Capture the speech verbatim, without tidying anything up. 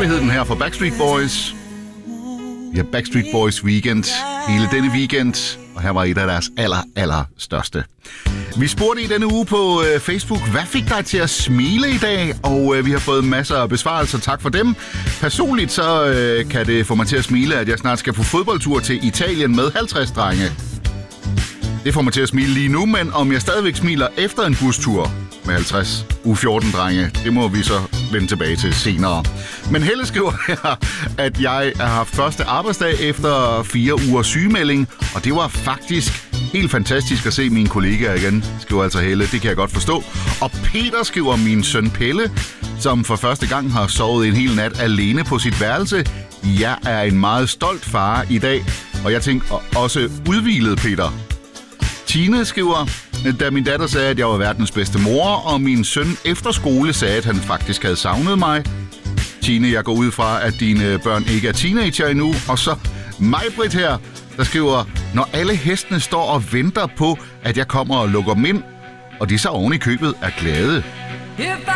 hed den her for Backstreet Boys. Vi har Backstreet Boys Weekend hele denne weekend, og her var et af deres aller, aller største. Vi spurgte i denne uge på øh, Facebook, hvad fik dig til at smile i dag? Og øh, vi har fået masser af besvarelser, tak for dem. Personligt så øh, kan det få mig til at smile, at jeg snart skal på fodboldtur til Italien med halvtreds drenge. Det får mig til at smile lige nu, men om jeg stadigvæk smiler efter en bustur med halvtreds U fjorten drenge, det må vi så vende tilbage til senere. Men Helle skriver her, at jeg har haft første arbejdsdag efter fire ugers sygemelding, og det var faktisk helt fantastisk at se mine kollegaer igen, skriver altså Helle. Det kan jeg godt forstå. Og Peter skriver, min søn Pelle, som for første gang har sovet en hel nat alene på sit værelse. Jeg er en meget stolt far i dag, og jeg tænker også udhvilet, Peter. Tine skriver, da min datter sagde, at jeg var verdens bedste mor, og min søn efter skole sagde, at han faktisk havde savnet mig. Tine, jeg går ud fra, at dine børn ikke er teenager endnu. Og så Majbrit her, der skriver, når alle hestene står og venter på, at jeg kommer og lukker dem ind, og de så oven i købet er glade.